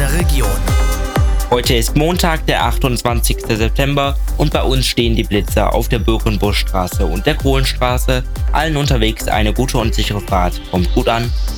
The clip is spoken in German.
der Region. Heute ist Montag, der 28. September und bei uns stehen die Blitzer auf der Birkenbuschstraße und der Kohlenstraße. Allen unterwegs eine gute und sichere Fahrt. Kommt gut an.